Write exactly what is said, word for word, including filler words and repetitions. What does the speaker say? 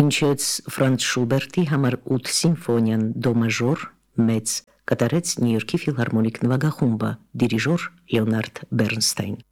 Հնչեց Ֆրանց Շուբերտի համար ութ սիմֆոնիան դո մաժոր մեծ, կատարեց Նյու Յորքի ֆիլհարմոնիկ նվագախումբը, դիրիժոր Լեոնարդ Բեռնստայն։